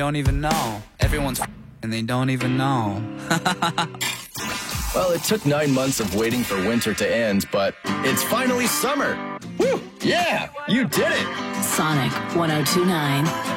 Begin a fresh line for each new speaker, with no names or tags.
don't even know. Everyone's and they don't even know.
Well, it took 9 months of waiting for winter to end, but it's finally summer. Woo! Yeah, you did it!
Sonic 102.9.